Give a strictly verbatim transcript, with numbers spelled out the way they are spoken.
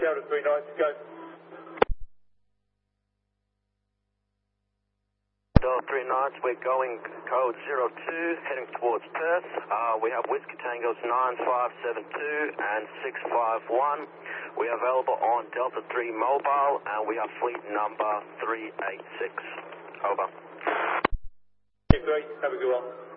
Delta three Knights, go. Delta three Knights, we're going code zero two, heading towards Perth. Uh, we have Whiskey Tangos nine five seven two and six five one. We are available on Delta three Mobile, and we have fleet number three eight six. Over. three, have a good one.